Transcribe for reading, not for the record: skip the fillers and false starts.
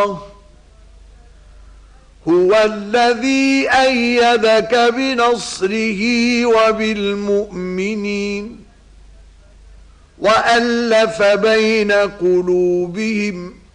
الله هو الذي أيدك بنصره وبالمؤمنين وألف بين قلوبهم